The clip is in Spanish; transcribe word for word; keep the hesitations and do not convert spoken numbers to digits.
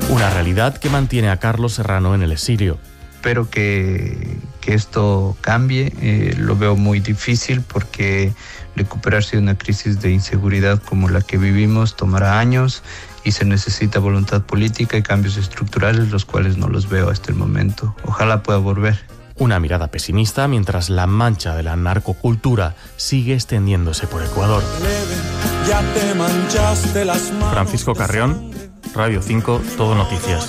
Una realidad que mantiene a Carlos Serrano en el exilio. Espero que, que esto cambie. Eh, lo veo muy difícil porque recuperarse de una crisis de inseguridad como la que vivimos tomará años y se necesita voluntad política y cambios estructurales, los cuales no los veo hasta el momento. Ojalá pueda volver. Una mirada pesimista mientras la mancha de la narcocultura sigue extendiéndose por Ecuador. Francisco Carrión, Radio cinco, Todo Noticias.